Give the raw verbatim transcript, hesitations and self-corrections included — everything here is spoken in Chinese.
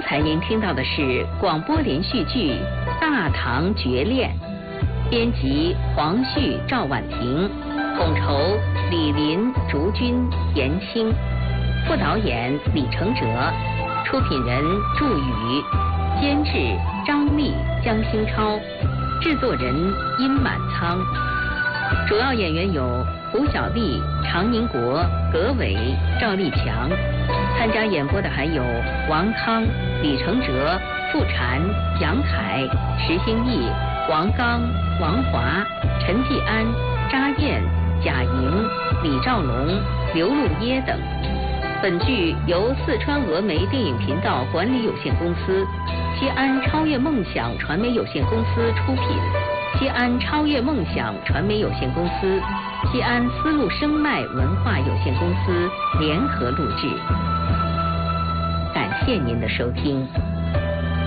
才您听到的是广播连续剧《大唐绝恋》，编辑黄旭、赵婉婷，统筹李林、竹君、严青，副导演李承哲，出品人祝宇，监制张丽、江星超，制作人殷满仓。主要演员有胡小丽、常宁国、葛伟、赵立强。参加演播的还有王康、李承哲、傅婵、杨凯、石兴义、王刚、王华、陈继安、查燕、贾莹、李兆龙、刘露耶等。本剧由四川峨眉电影频道管理有限公司、西安超越梦想传媒有限公司出品，西安超越梦想传媒有限公司、西安丝路声脉文化有限公司联合录制。感谢您的收听。